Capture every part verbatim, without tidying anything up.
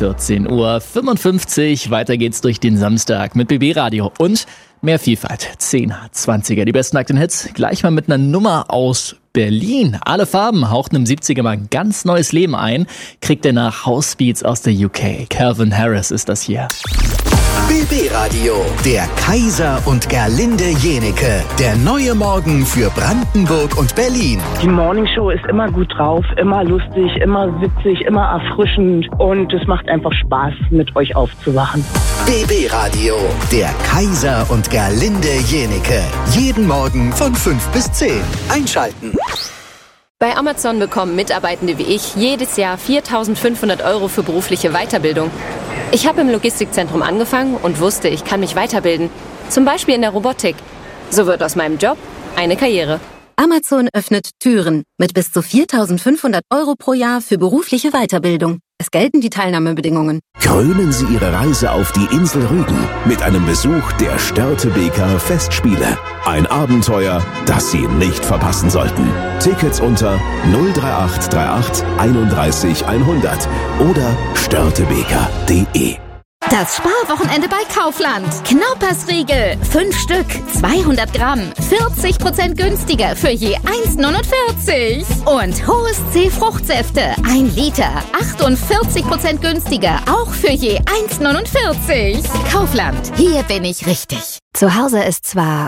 vierzehn Uhr fünfundfünfzig. Weiter geht's durch den Samstag mit B B Radio und mehr Vielfalt. zehner, zwanziger, die besten nackten Hits. Gleich mal mit einer Nummer aus Berlin. Alle Farben hauchten im siebziger mal ganz neues Leben ein. Kriegt er nach House Beats aus der U K. Calvin Harris ist das hier. B B Radio, der Kaiser und Gerlinde Jenike. Der neue Morgen für Brandenburg und Berlin. Die Morningshow ist immer gut drauf, immer lustig, immer witzig, immer erfrischend. Und es macht einfach Spaß, mit euch aufzuwachen. B B Radio, der Kaiser und Gerlinde Jenike. Jeden Morgen von fünf bis zehn. Einschalten. Bei Amazon bekommen Mitarbeitende wie ich jedes Jahr viertausendfünfhundert Euro für berufliche Weiterbildung. Ich habe im Logistikzentrum angefangen und wusste, ich kann mich weiterbilden. Zum Beispiel in der Robotik. So wird aus meinem Job eine Karriere. Amazon öffnet Türen mit bis zu viertausendfünfhundert Euro pro Jahr für berufliche Weiterbildung. Es gelten die Teilnahmebedingungen. Krönen Sie Ihre Reise auf die Insel Rügen mit einem Besuch der Störtebeker Festspiele. Ein Abenteuer, das Sie nicht verpassen sollten. Tickets unter null drei acht drei acht einunddreißig hundert oder störtebeker punkt de. Das Sparwochenende bei Kaufland. Knaupersriegel, fünf Stück, zweihundert Gramm, vierzig Prozent günstiger für je eins neunundvierzig. Und Hohes C Fruchtsäfte, ein Liter, achtundvierzig Prozent günstiger, auch für je eins neunundvierzig. Kaufland, hier bin ich richtig. Zu Hause ist zwar...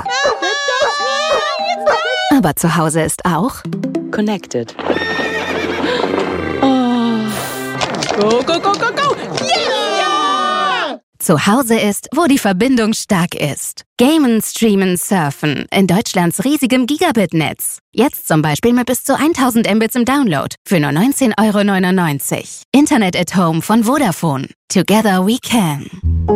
aber zu Hause ist auch... Connected. Go, go, go, go, go! Yeah! Zu Hause ist, wo die Verbindung stark ist. Gamen, streamen, surfen in Deutschlands riesigem Gigabit-Netz. Jetzt zum Beispiel mit bis zu tausend Mbits im Download für nur neunzehn Euro neunundneunzig. Internet at Home von Vodafone. Together we can.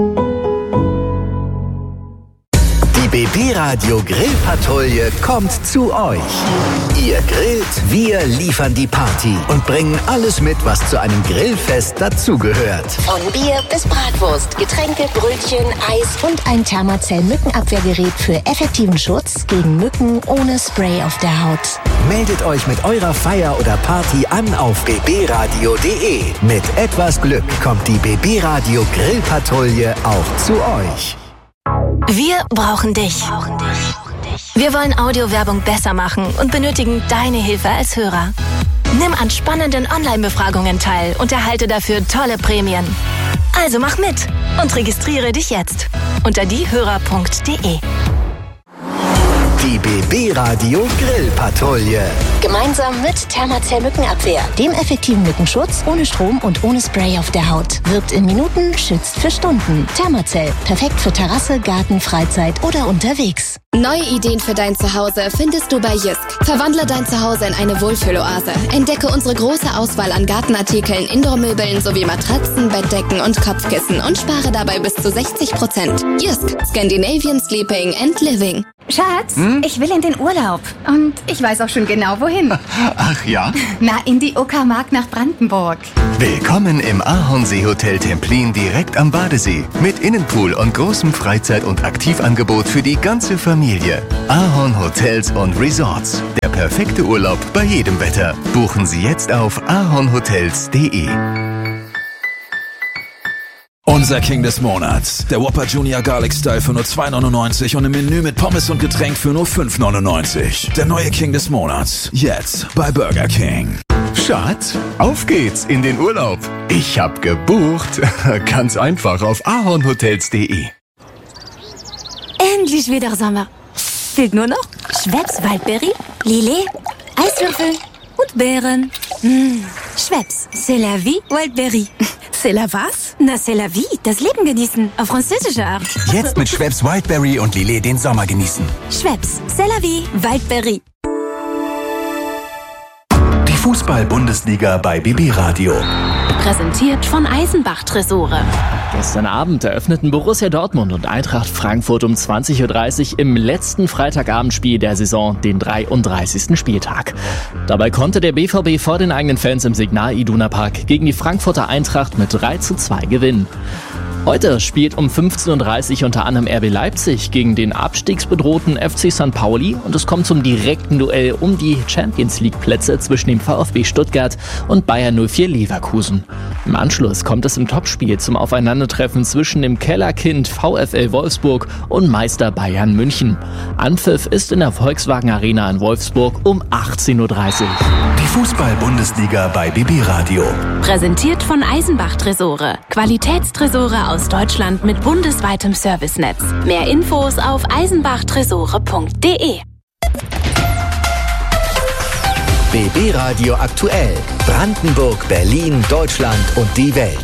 Die B B Radio Grillpatrouille kommt zu euch. Ihr grillt, wir liefern die Party und bringen alles mit, was zu einem Grillfest dazugehört. Von Bier bis Bratwurst, Getränke, Brötchen, Eis und ein Thermacell-Mückenabwehrgerät für effektiven Schutz gegen Mücken ohne Spray auf der Haut. Meldet euch mit eurer Feier oder Party an auf b b radio punkt de. Mit etwas Glück kommt die B B Radio Grillpatrouille auch zu euch. Wir brauchen dich. Wir wollen Audiowerbung besser machen und benötigen deine Hilfe als Hörer. Nimm an spannenden Online-Befragungen teil und erhalte dafür tolle Prämien. Also mach mit und registriere dich jetzt unter diehörer punkt de. Die B B Radio Grillpatrouille. Gemeinsam mit Thermacell Mückenabwehr, dem effektiven Mückenschutz ohne Strom und ohne Spray auf der Haut. Wirkt in Minuten, schützt für Stunden. Thermacell, perfekt für Terrasse, Garten, Freizeit oder unterwegs. Neue Ideen für dein Zuhause findest du bei Jysk. Verwandle dein Zuhause in eine Wohlfühloase. Entdecke unsere große Auswahl an Gartenartikeln, Indoor-Möbeln sowie Matratzen, Bettdecken und Kopfkissen und spare dabei bis zu sechzig Prozent. Jysk, Scandinavian Sleeping and Living. Schatz, hm? Ich will in den Urlaub. Und ich weiß auch schon genau, wohin. Ach ja? Na, in die Uckermark nach Brandenburg. Willkommen im Ahornsee Hotel Templin direkt am Badesee. Mit Innenpool und großem Freizeit- und Aktivangebot für die ganze Familie. Ahorn Hotels und Resorts. Der perfekte Urlaub bei jedem Wetter. Buchen Sie jetzt auf ahornhotels punkt de. Unser King des Monats. Der Whopper Junior Garlic Style für nur zwei neunundneunzig und im Menü mit Pommes und Getränk für nur fünf neunundneunzig. Der neue King des Monats. Jetzt bei Burger King. Schatz, auf geht's in den Urlaub. Ich hab gebucht. Ganz einfach auf ahornhotels punkt de. Endlich wieder Sommer. Fehlt nur noch Schweppes Waldbeere, Lillet, Eiswürfel und Beeren. Mmh. Schweppes, c'est la vie, Wildberry. C'est la was? Na, c'est la vie, das Leben genießen, auf französische Art. Jetzt mit Schweppes Wildberry und Lillet den Sommer genießen. Schweppes, c'est la vie, Wildberry. Die Fußball-Bundesliga bei B B Radio. Präsentiert von Eisenbach Tresore. Gestern Abend eröffneten Borussia Dortmund und Eintracht Frankfurt um zwanzig Uhr dreißig im letzten Freitagabendspiel der Saison den dreiunddreißigsten Spieltag. Dabei konnte der B V B vor den eigenen Fans im Signal Iduna Park gegen die Frankfurter Eintracht mit drei zu zwei gewinnen. Heute spielt um fünfzehn Uhr dreißig unter anderem R B Leipzig gegen den abstiegsbedrohten F C Sankt Pauli und es kommt zum direkten Duell um die Champions-League-Plätze zwischen dem VfB Stuttgart und Bayer null vier Leverkusen. Im Anschluss kommt es im Topspiel zum Aufeinandertreffen zwischen dem Kellerkind VfL Wolfsburg und Meister Bayern München. Anpfiff ist in der Volkswagen Arena in Wolfsburg um achtzehn Uhr dreißig. Die Fußball-Bundesliga bei B B Radio. Präsentiert von Eisenbach Tresore. Qualitätstresore aus Deutschland mit bundesweitem Servicenetz. Mehr Infos auf eisenbachtresore punkt de. B B Radio aktuell. Brandenburg, Berlin, Deutschland und die Welt.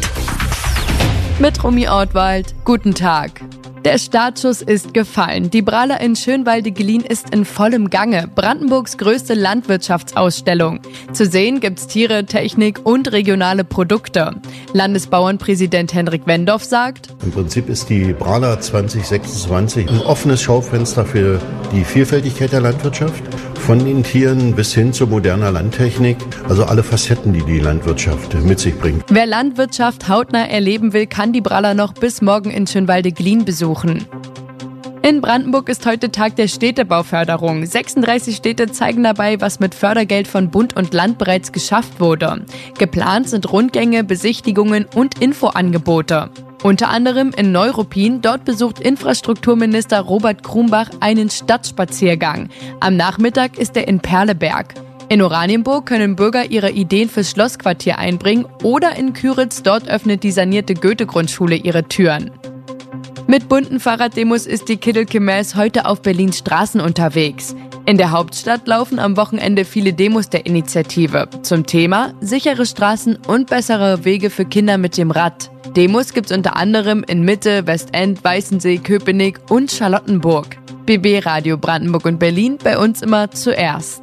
Mit Romy Ortwald. Guten Tag. Der Startschuss ist gefallen. Die Brala in Schönwalde-Gelin ist in vollem Gange. Brandenburgs größte Landwirtschaftsausstellung. Zu sehen gibt's Tiere, Technik und regionale Produkte. Landesbauernpräsident Henrik Wendorf sagt: Im Prinzip ist die Brala zwanzig sechsundzwanzig ein offenes Schaufenster für die Vielfältigkeit der Landwirtschaft. Von den Tieren bis hin zu moderner Landtechnik. Also alle Facetten, die die Landwirtschaft mit sich bringt. Wer Landwirtschaft hautnah erleben will, kann die Brala noch bis morgen in Schönwalde-Gelin besuchen. In Brandenburg ist heute Tag der Städtebauförderung. sechsunddreißig Städte zeigen dabei, was mit Fördergeld von Bund und Land bereits geschafft wurde. Geplant sind Rundgänge, Besichtigungen und Infoangebote. Unter anderem in Neuruppin, dort besucht Infrastrukturminister Robert Krumbach einen Stadtspaziergang. Am Nachmittag ist er in Perleberg. In Oranienburg können Bürger ihre Ideen fürs Schlossquartier einbringen oder in Küritz, dort öffnet die sanierte Goethe-Grundschule ihre Türen. Mit bunten Fahrraddemos ist die Kiddelke-Mess heute auf Berlins Straßen unterwegs. In der Hauptstadt laufen am Wochenende viele Demos der Initiative. Zum Thema sichere Straßen und bessere Wege für Kinder mit dem Rad. Demos gibt's unter anderem in Mitte, Westend, Weißensee, Köpenick und Charlottenburg. B B Radio Brandenburg und Berlin, bei uns immer zuerst.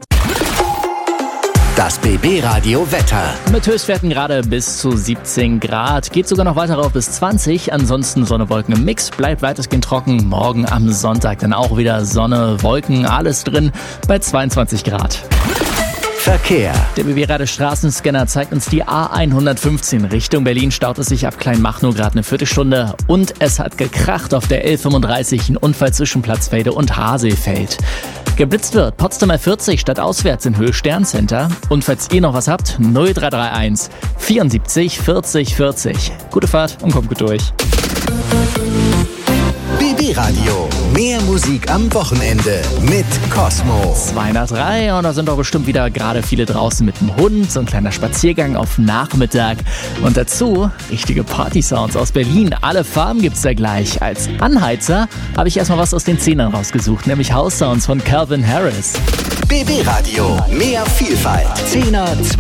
Das B B Radio Wetter. Mit Höchstwerten gerade bis zu siebzehn Grad. Geht sogar noch weiter rauf bis zwanzig. Ansonsten Sonne, Wolken im Mix. Bleibt weitestgehend trocken. Morgen am Sonntag dann auch wieder Sonne, Wolken, alles drin bei zweiundzwanzig Grad. Verkehr. Der B B-Radio Straßenscanner zeigt uns die A hundertfünfzehn Richtung Berlin. Staut es sich ab Kleinmachnow gerade eine Viertelstunde. Und es hat gekracht auf der L fünfunddreißig. Ein Unfall zwischen Platzfelde und Haselfeld. Geblitzt wird Potsdamer vierzig statt auswärts in Höhe Sterncenter. Und falls ihr noch was habt, null drei drei eins vierundsiebzig vierzig vierzig. Gute Fahrt und kommt gut durch. B B Radio. Mehr Musik am Wochenende mit Cosmo. zwei nach drei und da sind doch bestimmt wieder gerade viele draußen mit dem Hund. So ein kleiner Spaziergang auf Nachmittag. Und dazu richtige Party-Sounds aus Berlin. Alle Farben gibt's da gleich. Als Anheizer habe ich erstmal was aus den Zehnern rausgesucht, nämlich House Sounds von Calvin Harris. B B Radio. Mehr Vielfalt. Zehner,